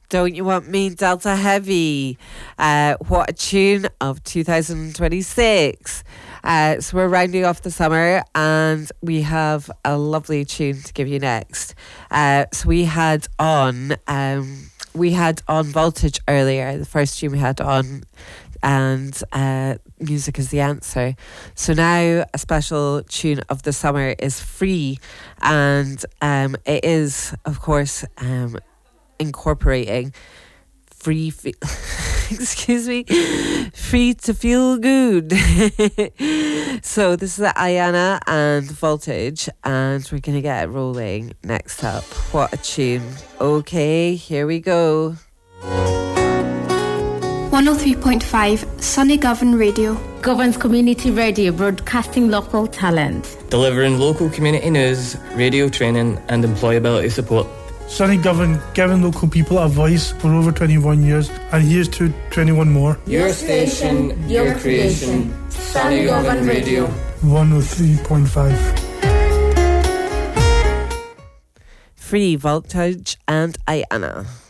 Don't You Want Me, Delta Heavy. What a tune of 2026. So we're rounding off the summer and we have a lovely tune to give you next. So we had on Voltage earlier, the first tune we had on, and Music is the Answer. So now a special tune of the summer is Free, and it is, of course, incorporating free to feel good. So this is Ayana and Voltage, and we're gonna get it rolling next up. What a tune. Okay, here we go. 103.5 Sunny Govan Radio. Govan's community radio, broadcasting local talent. Delivering local community news, radio training and employability support. Sunny Govan, giving local people a voice for over 21 years, and here's to 21 more. Your station, your creation, Sunny Govan Radio. 103.5. Free, Voltage and Ayana.